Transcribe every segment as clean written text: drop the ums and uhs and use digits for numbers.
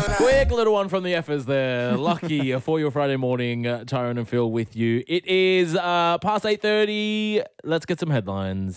Quick little one from the Effers there. Lucky for your Friday morning, Tyrone and Phil with you. It is past 8:30. Let's get some headlines.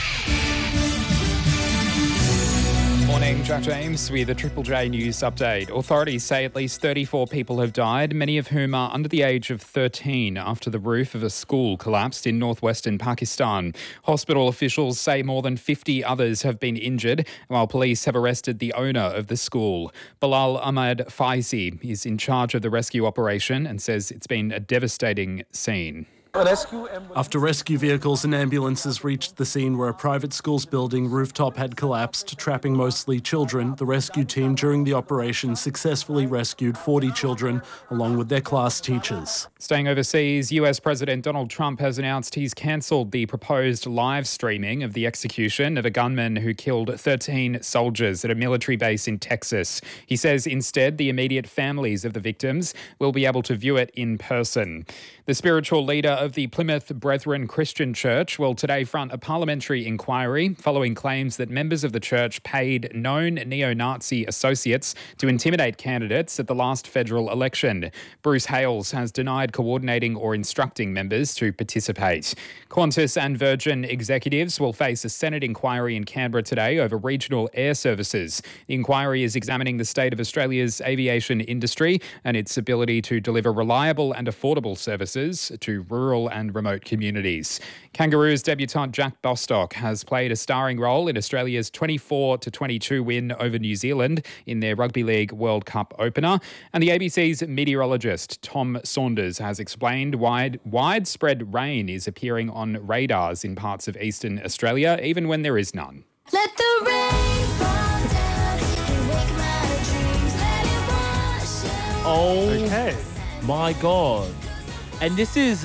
Morning, Jack James with a Triple J News update. Authorities say at least 34 people have died, many of whom are under the age of 13 after the roof of a school collapsed in northwestern Pakistan. Hospital officials say more than 50 others have been injured, while police have arrested the owner of the school. Bilal Ahmad Faizi is in charge of the rescue operation and says it's been a devastating scene. After rescue vehicles and ambulances reached the scene where a private school's building rooftop had collapsed, trapping mostly children, the rescue team during the operation successfully rescued 40 children along with their class teachers. Staying overseas, US President Donald Trump has announced he's cancelled the proposed live streaming of the execution of a gunman who killed 13 soldiers at a military base in Texas. He says instead the immediate families of the victims will be able to view it in person. The spiritual leader of the Plymouth Brethren Christian Church will today front a parliamentary inquiry following claims that members of the church paid known neo-Nazi associates to intimidate candidates at the last federal election. Bruce Hales has denied coordinating or instructing members to participate. Qantas and Virgin executives will face a Senate inquiry in Canberra today over regional air services. The inquiry is examining the state of Australia's aviation industry and its ability to deliver reliable and affordable services to rural and remote communities. Kangaroos debutant Jack Bostock has played a starring role in Australia's 24-22 win over New Zealand in their Rugby League World Cup opener. And the ABC's meteorologist Tom Saunders has explained why widespread rain is appearing on radars in parts of eastern Australia, even when there is none. Let the rain fall down and wake my dreams. Let it wash away. Oh, Okay. my God. And this is,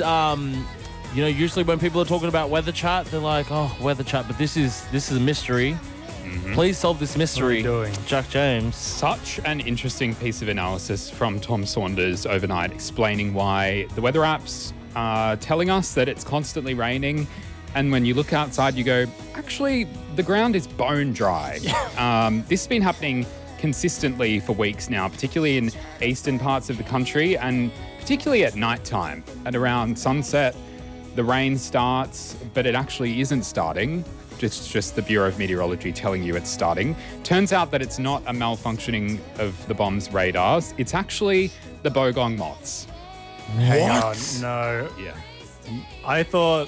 usually when people are talking about weather chat, they're like, oh, weather chat. But this is a mystery. Please solve this mystery. What are you doing? Jack James. Such an interesting piece of analysis from Tom Saunders overnight, explaining why the weather apps are telling us that it's constantly raining. And when you look outside, you go, actually, the ground is bone dry. This has been happening consistently for weeks now, particularly in eastern parts of the country and particularly at night time. And around sunset, the rain starts, but it actually isn't starting. It's just the Bureau of Meteorology telling you it's starting. Turns out that it's not a malfunctioning of the bomb's radars. It's actually the bogong moths. Hang on. No. Yeah. I thought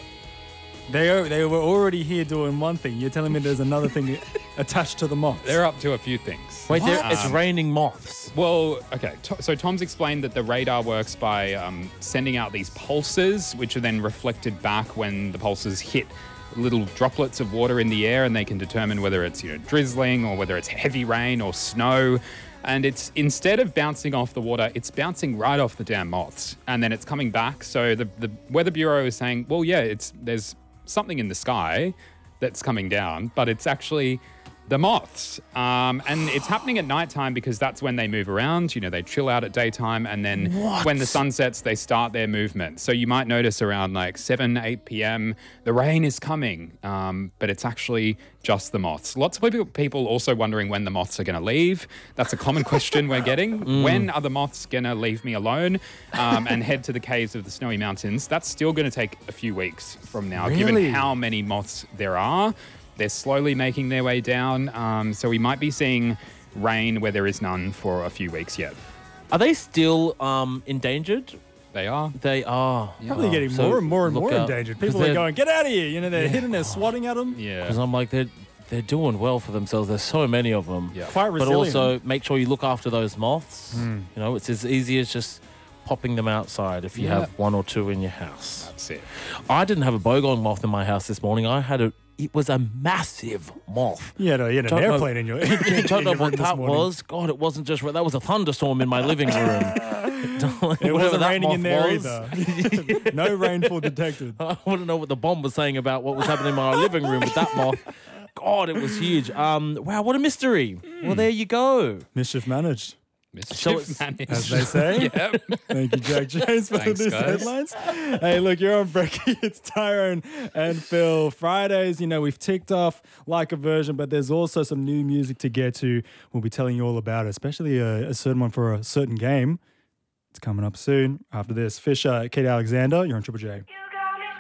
they were already here doing one thing. You're telling me there's another thing attached to the moths? They're up to a few things. Wait, it's raining moths. Well, okay. So Tom's explained that the radar works by sending out these pulses, which are then reflected back when the pulses hit little droplets of water in the air, and they can determine whether it's drizzling or whether it's heavy rain or snow. And it's, instead of bouncing off the water, it's bouncing right off the damn moths, and then it's coming back. So the Weather Bureau is saying, well, yeah, there's something in the sky that's coming down, but it's actually the moths. And it's happening at nighttime because that's when they move around. They chill out at daytime, and then when the sun sets, they start their movement. So you might notice around like 7, 8 p.m., the rain is coming, but it's actually just the moths. Lots of people also wondering when the moths are going to leave. That's a common question we're getting. When are the moths going to leave me alone and head to the caves of the Snowy Mountains? That's still going to take a few weeks from now, given how many moths there are. They're slowly making their way down, so we might be seeing rain where there is none for a few weeks yet. Are they still endangered? They are. They are. Probably getting So more and more and look more out, endangered. 'cause People are they're- going, get out of here. They're hitting, they're swatting at them. Yeah. Because I'm like, they're doing well for themselves. There's so many of them. Yeah. Quite But resilient. also make sure you look after those moths. It's as easy as just popping them outside if you have one or two in your house. That's it. I didn't have a bogong moth in my house this morning. It was a massive moth. You had an Don't know- airplane in your I don't know in your room what this that morning. was. God, it wasn't just... That was a thunderstorm in my living room. It wasn't that raining in moth there was. either. No rainfall detected. I want to know what the bomb was saying about what was happening in my living room with that moth. God, it was huge. Wow, what a mystery. Well, there you go. Mischief managed. Mischief managed. As they say. Yep. Thank you, Jack James, for Thanks, these guys. headlines. Hey, look, you're on Brekkie. It's Tyrone and Phil. Fridays, we've ticked off like a version, but there's also some new music to get to. We'll be telling you all about it, especially a certain one for a certain game. It's coming up soon. After this, Fisher, Kate Alexander, you're on Triple J.